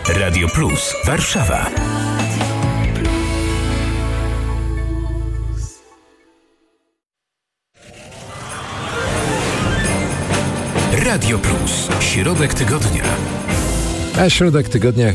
Radio Plus Warszawa. Radio Plus. Środek tygodnia. A środek tygodnia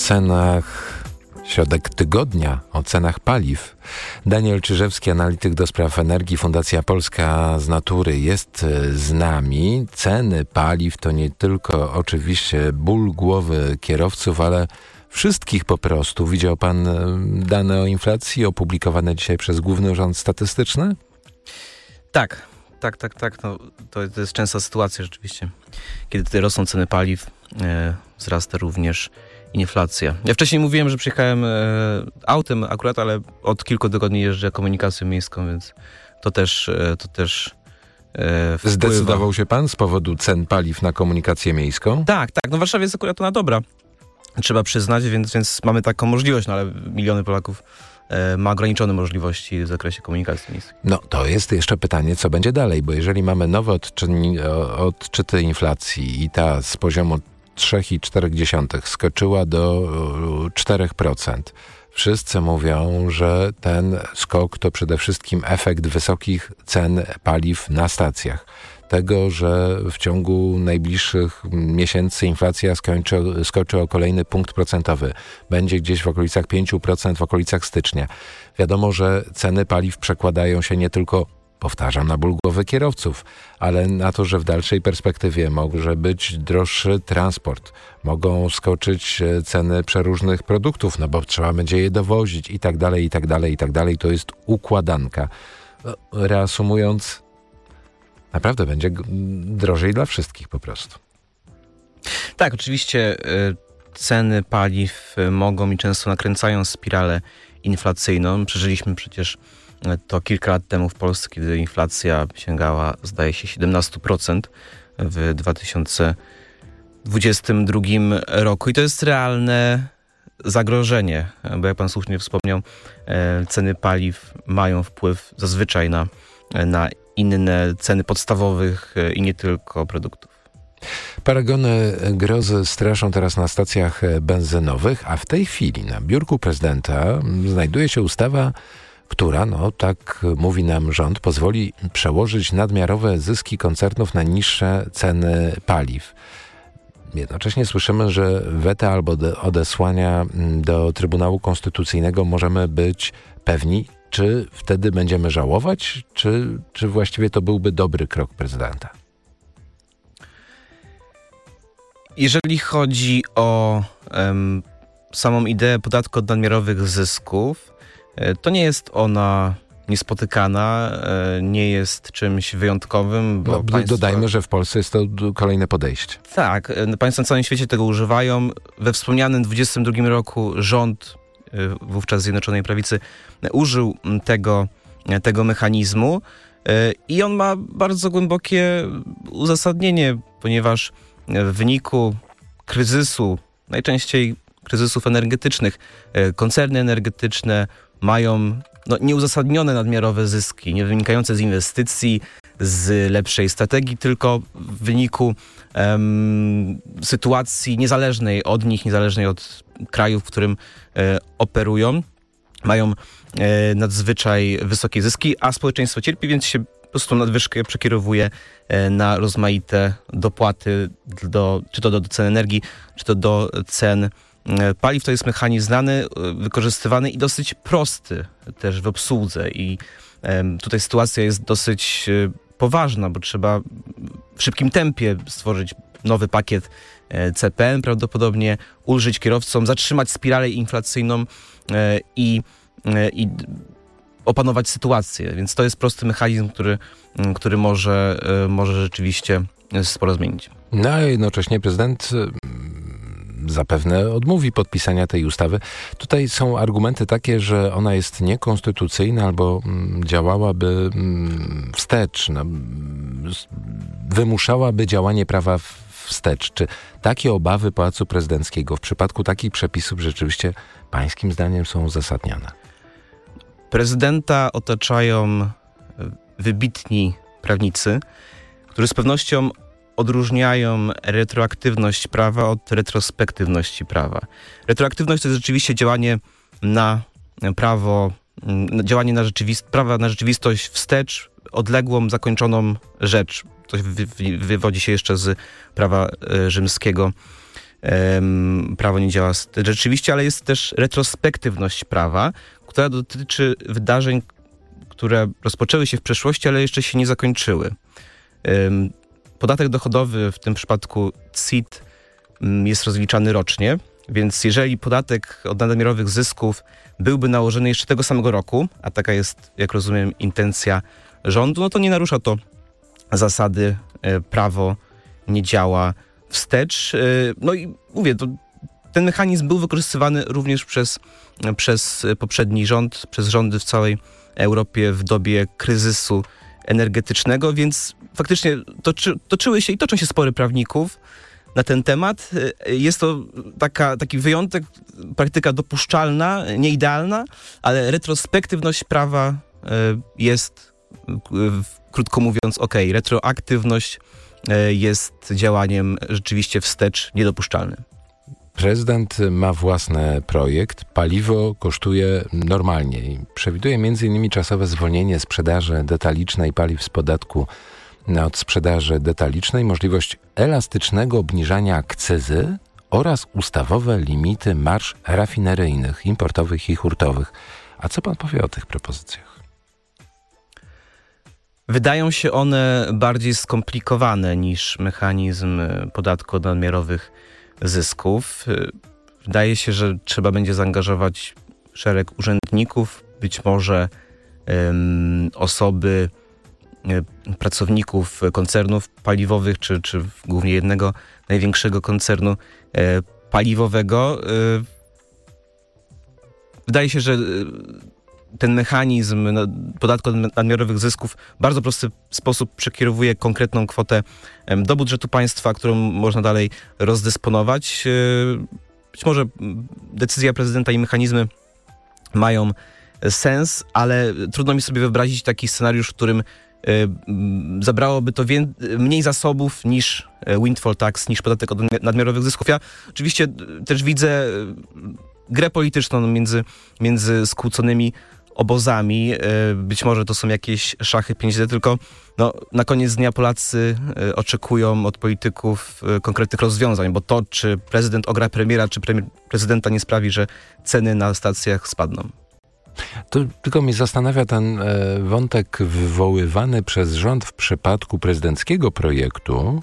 o cenach paliw. Daniel Czyżewski, analityk do spraw energii, Fundacja Polska z Natury, jest z nami. Ceny paliw to nie tylko oczywiście ból głowy kierowców, ale wszystkich po prostu. Widział pan dane o inflacji opublikowane dzisiaj przez Główny Urząd Statystyczny? Tak. No, to jest częsta sytuacja rzeczywiście. Kiedy tutaj rosną ceny paliw, wzrasta również inflacja. Ja wcześniej mówiłem, że przyjechałem autem akurat, ale od kilku tygodni jeżdżę komunikacją miejską, więc to też wpływa. Zdecydował się pan z powodu cen paliw na komunikację miejską? Tak. No w Warszawie jest akurat ona dobra. Trzeba przyznać, więc mamy taką możliwość, no ale miliony Polaków ma ograniczone możliwości w zakresie komunikacji miejskiej. No to jest jeszcze pytanie, co będzie dalej, bo jeżeli mamy nowe odczyty inflacji i ta z poziomu 3,4 skoczyła do 4%. Wszyscy mówią, że ten skok to przede wszystkim efekt wysokich cen paliw na stacjach. Tego, że w ciągu najbliższych miesięcy inflacja skoczy o kolejny punkt procentowy. Będzie gdzieś w okolicach 5%, w okolicach stycznia. Wiadomo, że ceny paliw przekładają się nie tylko, powtarzam, na ból głowy kierowców, ale na to, że w dalszej perspektywie może być droższy transport. Mogą skoczyć ceny przeróżnych produktów, no bo trzeba będzie je dowozić i tak dalej. To jest układanka. Reasumując, naprawdę będzie drożej dla wszystkich po prostu. Tak, oczywiście ceny paliw mogą i często nakręcają spiralę inflacyjną. Przeżyliśmy przecież to kilka lat temu w Polsce, kiedy inflacja sięgała, zdaje się, 17% w 2022 roku. I to jest realne zagrożenie, bo jak pan słusznie wspomniał, ceny paliw mają wpływ zazwyczaj na inne ceny podstawowych i nie tylko produktów. Paragony grozy straszą teraz na stacjach benzynowych, a w tej chwili na biurku prezydenta znajduje się ustawa, która, tak mówi nam rząd, pozwoli przełożyć nadmiarowe zyski koncernów na niższe ceny paliw. Jednocześnie słyszymy, że weta albo odesłania do Trybunału Konstytucyjnego możemy być pewni. Czy wtedy będziemy żałować, czy właściwie to byłby dobry krok prezydenta? Jeżeli chodzi o samą ideę podatku od nadmiarowych zysków, to nie jest ona niespotykana, nie jest czymś wyjątkowym. Bo dodajmy, że w Polsce jest to kolejne podejście. Tak, państwa na całym świecie tego używają. We wspomnianym 2022 roku rząd, wówczas Zjednoczonej Prawicy, użył tego mechanizmu i on ma bardzo głębokie uzasadnienie, ponieważ w wyniku kryzysu, najczęściej kryzysów energetycznych, koncerny energetyczne mają nieuzasadnione nadmiarowe zyski, nie wynikające z inwestycji, z lepszej strategii, tylko w wyniku sytuacji niezależnej od nich, niezależnej od kraju, w którym operują. Mają nadzwyczaj wysokie zyski, a społeczeństwo cierpi, więc się po prostu nadwyżkę przekierowuje na rozmaite dopłaty, czy to do cen energii, czy to do cen paliw. To jest mechanizm znany, wykorzystywany i dosyć prosty też w obsłudze. I tutaj sytuacja jest dosyć poważna, bo trzeba w szybkim tempie stworzyć nowy pakiet CPN, prawdopodobnie ulżyć kierowcom, zatrzymać spiralę inflacyjną i opanować sytuację. Więc to jest prosty mechanizm, który może rzeczywiście sporo zmienić. No a jednocześnie prezydent zapewne odmówi podpisania tej ustawy. Tutaj są argumenty takie, że ona jest niekonstytucyjna albo działałaby wstecz, wymuszałaby działanie prawa wstecz. Czy takie obawy Pałacu Prezydenckiego w przypadku takich przepisów rzeczywiście pańskim zdaniem są uzasadnione? Prezydenta otaczają wybitni prawnicy, którzy z pewnością odróżniają retroaktywność prawa od retrospektywności prawa. Retroaktywność to jest rzeczywiście działanie na prawo, działanie na prawa na rzeczywistość wstecz, odległą, zakończoną rzecz. To wywodzi się jeszcze z prawa rzymskiego. Prawo nie działa rzeczywiście, ale jest też retrospektywność prawa, która dotyczy wydarzeń, które rozpoczęły się w przeszłości, ale jeszcze się nie zakończyły. Podatek dochodowy, w tym przypadku CIT, jest rozliczany rocznie, więc jeżeli podatek od nadmiarowych zysków byłby nałożony jeszcze tego samego roku, a taka jest, jak rozumiem, intencja rządu, no to nie narusza to zasady prawo nie działa wstecz. No i mówię, ten mechanizm był wykorzystywany również przez poprzedni rząd, przez rządy w całej Europie w dobie kryzysu energetycznego, więc faktycznie toczyły się i toczą się spory prawników na ten temat. Jest to taki wyjątek, praktyka dopuszczalna, nieidealna, ale retrospektywność prawa jest, krótko mówiąc, okej. Retroaktywność jest działaniem rzeczywiście wstecz niedopuszczalnym. Prezydent ma własny projekt. Paliwo kosztuje normalnie i przewiduje m.in. czasowe zwolnienie sprzedaży detalicznej paliw z podatku od sprzedaży detalicznej, możliwość elastycznego obniżania akcyzy oraz ustawowe limity marż rafineryjnych, importowych i hurtowych. A co pan powie o tych propozycjach? Wydają się one bardziej skomplikowane niż mechanizm podatku od nadmiarowych zysków. Wydaje się, że trzeba będzie zaangażować szereg urzędników, być może osoby, pracowników koncernów paliwowych, czy głównie jednego największego koncernu paliwowego. Wydaje się, że ten mechanizm podatku od nadmiarowych zysków w bardzo prosty sposób przekierowuje konkretną kwotę do budżetu państwa, którą można dalej rozdysponować. Być może decyzja prezydenta i mechanizmy mają sens, ale trudno mi sobie wyobrazić taki scenariusz, w którym zabrałoby to mniej zasobów niż windfall tax, niż podatek od nadmiarowych zysków. Ja oczywiście też widzę grę polityczną między skłóconymi obozami. Być może to są jakieś szachy 5D, tylko na koniec dnia Polacy oczekują od polityków konkretnych rozwiązań, bo to, czy prezydent ogra premiera, czy prezydenta nie sprawi, że ceny na stacjach spadną. To tylko mnie zastanawia ten wątek wywoływany przez rząd w przypadku prezydenckiego projektu,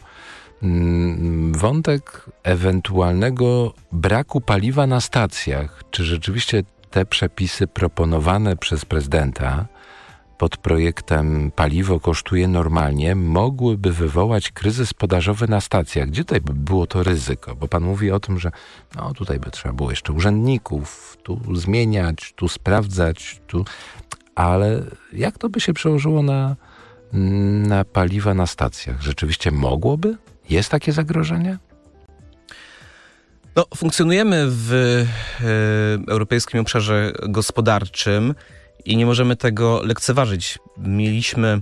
wątek ewentualnego braku paliwa na stacjach. Czy rzeczywiście te przepisy proponowane przez prezydenta pod projektem paliwo kosztuje normalnie, mogłyby wywołać kryzys podażowy na stacjach? Gdzie tutaj by było to ryzyko? Bo pan mówi o tym, że tutaj by trzeba było jeszcze urzędników, tu zmieniać, tu sprawdzać, ale jak to by się przełożyło na paliwa na stacjach? Rzeczywiście mogłoby? Jest takie zagrożenie? Funkcjonujemy w europejskim obszarze gospodarczym i nie możemy tego lekceważyć. Mieliśmy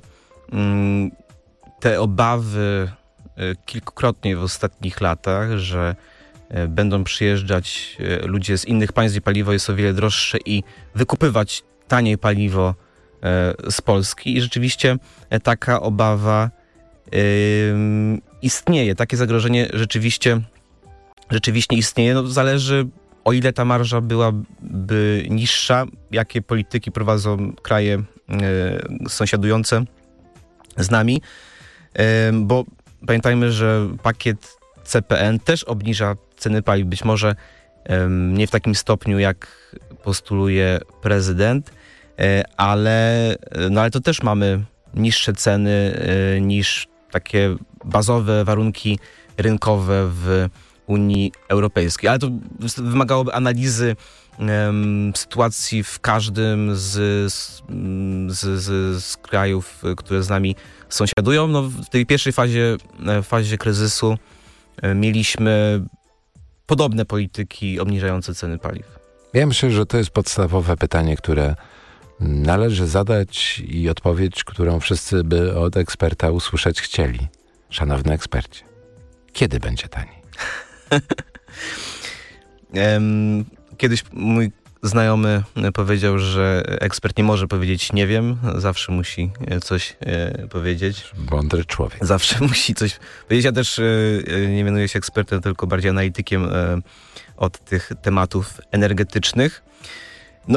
te obawy kilkukrotnie w ostatnich latach, że będą przyjeżdżać ludzie z innych państw, gdzie paliwo jest o wiele droższe i wykupywać taniej paliwo z Polski. I rzeczywiście taka obawa istnieje. Takie zagrożenie rzeczywiście istnieje. Zależy, o ile ta marża byłaby niższa, jakie polityki prowadzą kraje sąsiadujące z nami, bo pamiętajmy, że pakiet CPN też obniża ceny paliw, być może nie w takim stopniu, jak postuluje prezydent, ale to też mamy niższe ceny niż takie bazowe warunki rynkowe w Unii Europejskiej. Ale to wymagałoby analizy sytuacji w każdym z krajów, które z nami sąsiadują. W tej pierwszej fazie kryzysu mieliśmy podobne polityki obniżające ceny paliw. Ja myślę, że to jest podstawowe pytanie, które należy zadać i odpowiedź, którą wszyscy by od eksperta usłyszeć chcieli. Szanowny ekspercie, kiedy będzie taniej? Kiedyś mój znajomy powiedział, że ekspert nie może powiedzieć nie wiem, zawsze musi coś powiedzieć. Mądry człowiek. Zawsze musi coś powiedzieć. Ja też nie mianuję się ekspertem, tylko bardziej analitykiem od tych tematów energetycznych. No,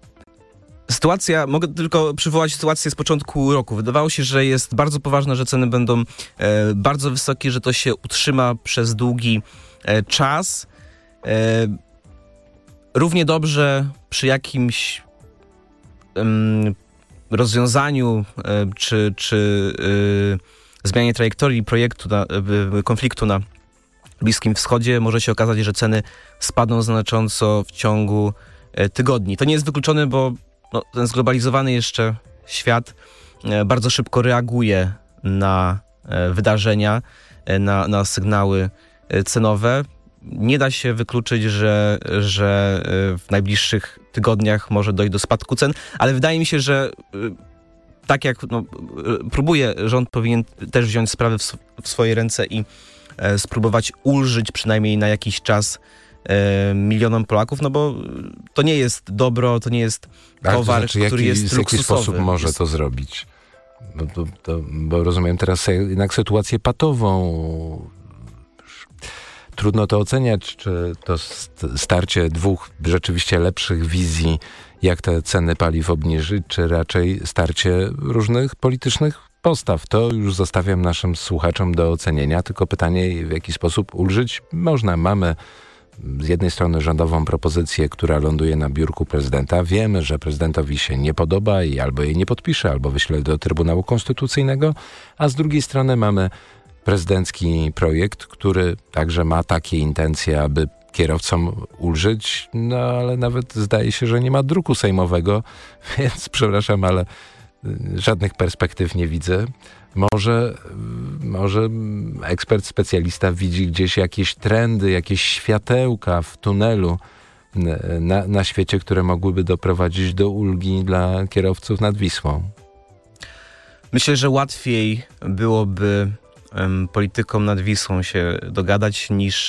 mogę tylko przywołać sytuację z początku roku. Wydawało się, że jest bardzo poważne, że ceny będą bardzo wysokie, że to się utrzyma przez długi czas. Równie dobrze przy jakimś rozwiązaniu czy zmianie trajektorii konfliktu na Bliskim Wschodzie może się okazać, że ceny spadną znacząco w ciągu tygodni. To nie jest wykluczone, bo ten zglobalizowany jeszcze świat bardzo szybko reaguje na wydarzenia, na sygnały cenowe. Nie da się wykluczyć, że w najbliższych tygodniach może dojść do spadku cen, ale wydaje mi się, że tak jak próbuje, rząd powinien też wziąć sprawę w swoje ręce i spróbować ulżyć przynajmniej na jakiś czas milionom Polaków, bo to nie jest dobro, to nie jest towar, który jest luksusowy. W jaki sposób może to zrobić? Bo rozumiem teraz jednak sytuację patową. Trudno to oceniać, czy to starcie dwóch rzeczywiście lepszych wizji, jak te ceny paliw obniżyć, czy raczej starcie różnych politycznych postaw. To już zostawiam naszym słuchaczom do ocenienia, tylko pytanie, w jaki sposób ulżyć można. Mamy z jednej strony rządową propozycję, która ląduje na biurku prezydenta. Wiemy, że prezydentowi się nie podoba i albo jej nie podpisze, albo wyśle do Trybunału Konstytucyjnego, a z drugiej strony mamy prezydencki projekt, który także ma takie intencje, aby kierowcom ulżyć, ale nawet zdaje się, że nie ma druku sejmowego, więc przepraszam, ale żadnych perspektyw nie widzę. Może ekspert, specjalista widzi gdzieś jakieś trendy, jakieś światełka w tunelu na świecie, które mogłyby doprowadzić do ulgi dla kierowców nad Wisłą. Myślę, że łatwiej byłoby politykom nad Wisłą się dogadać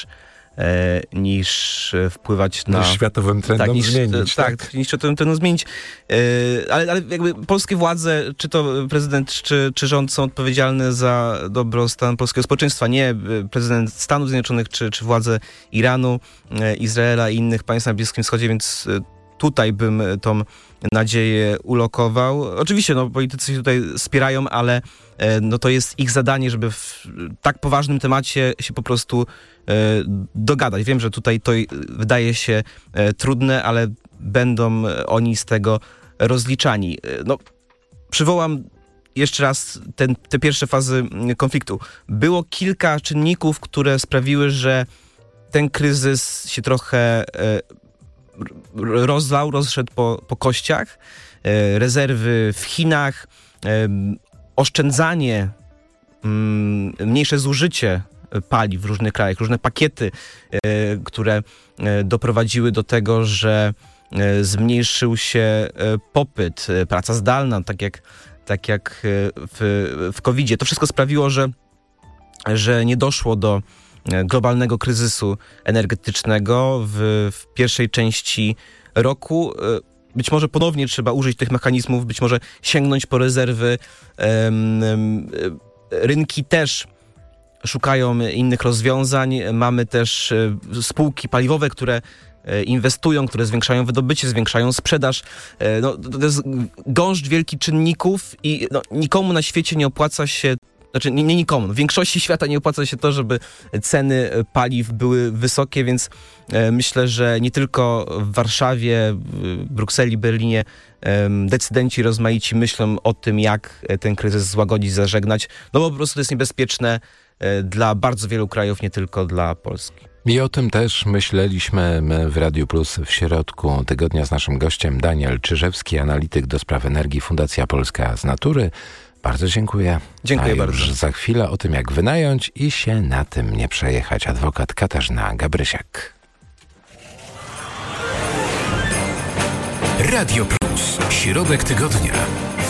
niż wpływać na... Niż światowym trendom zmienić. Niż światowym trendom zmienić. Ale jakby polskie władze, czy to prezydent, czy rząd są odpowiedzialne za dobrostan polskiego społeczeństwa. Nie prezydent Stanów Zjednoczonych, czy władze Iranu, Izraela i innych państw na Bliskim Wschodzie, więc tutaj bym tą nadzieję ulokował. Oczywiście politycy się tutaj wspierają, ale to jest ich zadanie, żeby w tak poważnym temacie się po prostu dogadać. Wiem, że tutaj to wydaje się trudne, ale będą oni z tego rozliczani. Przywołam jeszcze raz te pierwsze fazy konfliktu. Było kilka czynników, które sprawiły, że ten kryzys się trochę rozszedł po kościach. Rezerwy w Chinach, oszczędzanie, mniejsze zużycie paliw w różnych krajach, różne pakiety, które doprowadziły do tego, że zmniejszył się popyt, praca zdalna, tak jak w COVID-zie. To wszystko sprawiło, że nie doszło do globalnego kryzysu energetycznego w pierwszej części roku. Być może ponownie trzeba użyć tych mechanizmów, być może sięgnąć po rezerwy. Rynki też szukają innych rozwiązań. Mamy też spółki paliwowe, które inwestują, które zwiększają wydobycie, zwiększają sprzedaż. To jest gąszcz wielkich czynników i nikomu na świecie nie opłaca się, nie nikomu, w większości świata nie opłaca się to, żeby ceny paliw były wysokie, więc myślę, że nie tylko w Warszawie, Brukseli, Berlinie decydenci rozmaici myślą o tym, jak ten kryzys złagodzić, zażegnać, bo po prostu to jest niebezpieczne dla bardzo wielu krajów, nie tylko dla Polski. I o tym też myśleliśmy my w Radiu Plus w środku tygodnia z naszym gościem Daniel Czyżewski, analityk do spraw energii, Fundacja Polska z Natury. Bardzo dziękuję. Dziękuję bardzo. Już za chwilę o tym, jak wynająć i się na tym nie przejechać. Adwokat Katarzyna Gabrysiak. Radio Plus. Środek tygodnia.